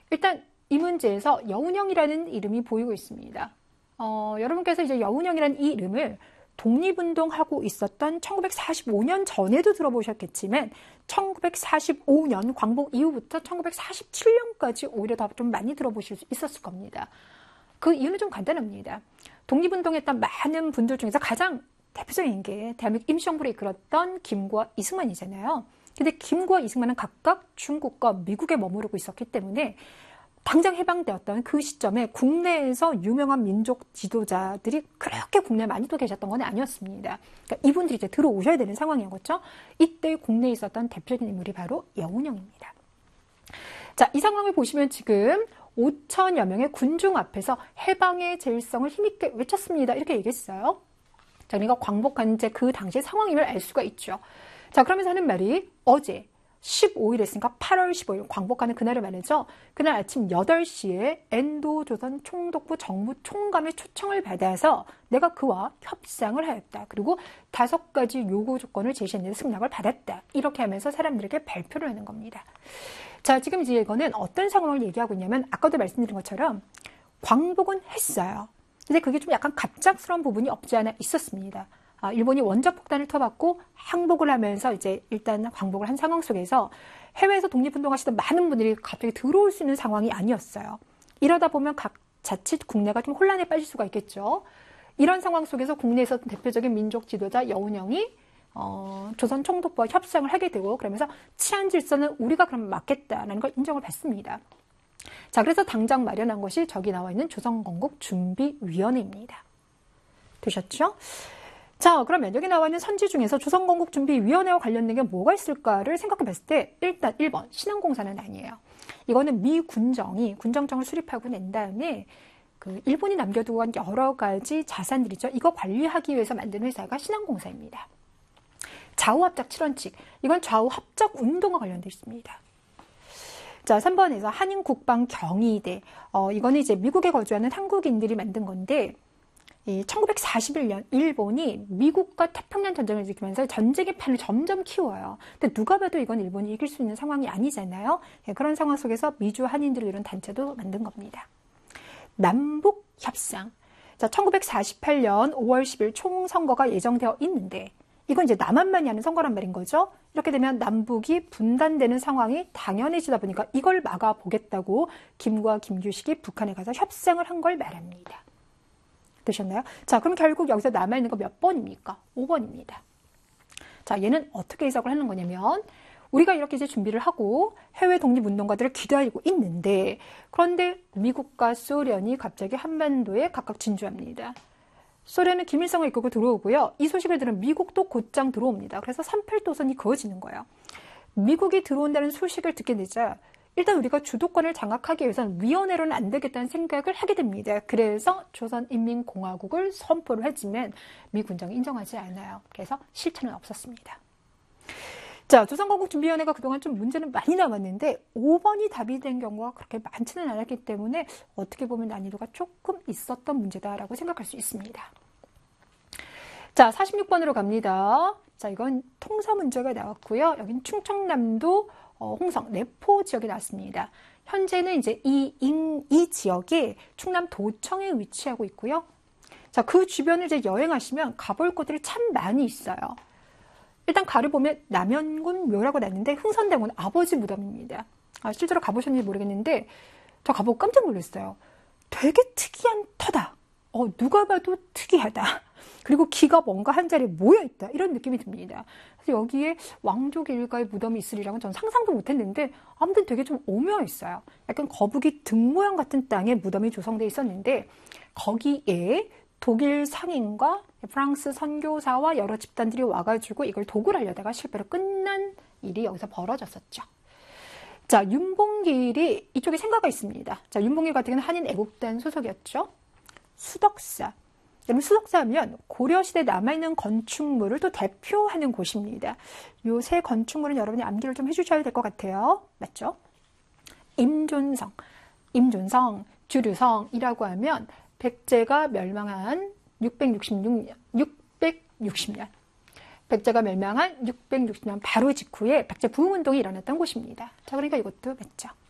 일단 이 문제에서 여운형이라는 이름이 보이고 있습니다. 여러분께서 이제 여운형이라는 이 이름을 독립운동하고 있었던 1945년 전에도 들어보셨겠지만 1945년 광복 이후부터 1947년까지 오히려 더 좀 많이 들어보실 수 있었을 겁니다. 그 이유는 좀 간단합니다. 독립운동했던 많은 분들 중에서 가장 대표적인 게 대한민국 임시정부를 이끌었던 김구와 이승만이잖아요. 근데 김구와 이승만은 각각 중국과 미국에 머무르고 있었기 때문에 당장 해방되었던 그 시점에 국내에서 유명한 민족 지도자들이 그렇게 국내에 많이 또 계셨던 건 아니었습니다. 그러니까 이분들이 이제 들어오셔야 되는 상황이었죠. 이때 국내에 있었던 대표적인 인물이 바로 여운형입니다. 자, 이 상황을 보시면 지금 5천여 명의 군중 앞에서 해방의 제일성을 힘있게 외쳤습니다. 이렇게 얘기했어요. 자, 그러니까 광복한 이제 그 당시의 상황임을 알 수가 있죠. 자, 그러면서 하는 말이 어제 15일 했으니까 8월 15일 광복하는 그날을 말이죠. 그날 아침 8시에 엔도조선 총독부 정무총감의 초청을 받아서 내가 그와 협상을 하였다. 그리고 5가지 요구 조건을 제시했는데 승낙을 받았다. 이렇게 하면서 사람들에게 발표를 하는 겁니다. 자, 지금 이제 이거는 어떤 상황을 얘기하고 있냐면 아까도 말씀드린 것처럼 광복은 했어요. 근데 그게 좀 약간 갑작스러운 부분이 없지 않아 있었습니다. 일본이 원자폭탄을 터받고 항복을 하면서 이제 일단 광복을 한 상황 속에서 해외에서 독립운동하시던 많은 분들이 갑자기 들어올 수 있는 상황이 아니었어요. 이러다 보면 각 자칫 국내가 좀 혼란에 빠질 수가 있겠죠. 이런 상황 속에서 국내에서 대표적인 민족 지도자 여운형이 조선 총독부와 협상을 하게 되고 그러면서 치안 질서는 우리가 그럼 맡겠다라는 걸 인정을 받습니다. 자, 그래서 당장 마련한 것이 저기 나와 있는 조선건국준비위원회입니다. 되셨죠? 자, 그러면 여기 나와 있는 선지 중에서 조선건국준비위원회와 관련된 게 뭐가 있을까를 생각해 봤을 때 일단 1번 신항공사는 아니에요. 이거는 미 군정이 군정청을 수립하고 낸 다음에 그 일본이 남겨두고 간 여러 가지 자산들이죠. 이거 관리하기 위해서 만든 회사가 신항공사입니다. 좌우합작 7원칙. 이건 좌우합작 운동과 관련되어 있습니다. 자, 3번에서 한인국방경의대. 이거는 이제 미국에 거주하는 한국인들이 만든 건데 1941년 일본이 미국과 태평양 전쟁을 일으키면서 전쟁의 판을 점점 키워요. 근데 누가 봐도 이건 일본이 이길 수 있는 상황이 아니잖아요. 그런 상황 속에서 미주 한인들을 이룬 단체도 만든 겁니다. 남북협상. 자, 1948년 5월 10일 총선거가 예정되어 있는데 이건 이제 남한만이 하는 선거란 말인 거죠. 이렇게 되면 남북이 분단되는 상황이 당연해지다 보니까 이걸 막아보겠다고 김구와 김규식이 북한에 가서 협상을 한 걸 말합니다. 되셨나요? 자, 그럼 결국 여기서 남아있는 거 몇 번입니까? 5번입니다. 자, 얘는 어떻게 해석을 하는 거냐면 우리가 이렇게 이제 준비를 하고 해외 독립운동가들을 기다리고 있는데 그런데 미국과 소련이 갑자기 한반도에 각각 진주합니다. 소련은 김일성을 이끌고 들어오고요. 이 소식을 들은 미국도 곧장 들어옵니다. 그래서 38도선이 그어지는 거예요. 미국이 들어온다는 소식을 듣게 되자 일단 우리가 주도권을 장악하기 위해서는 위원회로는 안 되겠다는 생각을 하게 됩니다. 그래서 조선인민공화국을 선포를 했지만 미 군정이 인정하지 않아요. 그래서 실천은 없었습니다. 자, 조선건국준비위원회가 그동안 좀 문제는 많이 남았는데 5번이 답이 된 경우가 그렇게 많지는 않았기 때문에 어떻게 보면 난이도가 조금 있었던 문제다라고 생각할 수 있습니다. 자, 46번으로 갑니다. 자, 이건 통사 문제가 나왔고요. 여긴 충청남도 홍성, 내포 지역이 나왔습니다. 현재는 이제 이 지역이 충남 도청에 위치하고 있고요. 자, 그 주변을 이제 여행하시면 가볼 곳들이 참 많이 있어요. 일단 가를 보면 남연군 묘라고 났는데 흥선대원 아버지 무덤입니다. 실제로 가보셨는지 모르겠는데 저 가보고 깜짝 놀랐어요. 되게 특이한 터다. 누가 봐도 특이하다. 그리고 기가 뭔가 한 자리에 모여있다. 이런 느낌이 듭니다. 그래서 여기에 왕족 일가의 무덤이 있으리라고는 전 상상도 못했는데 아무튼 되게 좀 오묘했어요. 약간 거북이 등 모양 같은 땅에 무덤이 조성되어 있었는데 거기에 독일 상인과 프랑스 선교사와 여러 집단들이 와가지고 이걸 도굴 하려다가 실패로 끝난 일이 여기서 벌어졌었죠. 자, 윤봉길이 이쪽에 생가가 있습니다. 자, 윤봉길 같은 경우는 한인 애국단 소속이었죠. 수덕사. 여러분 수덕사 하면 고려시대에 남아있는 건축물을 또 대표하는 곳입니다. 요 세 건축물은 여러분이 암기를 좀 해주셔야 될 것 같아요. 맞죠? 임존성, 주류성이라고 하면 백제가 멸망한 660년. 백제가 멸망한 660년 바로 직후에 백제 부흥운동이 일어났던 곳입니다. 자, 그러니까 이것도 맞죠.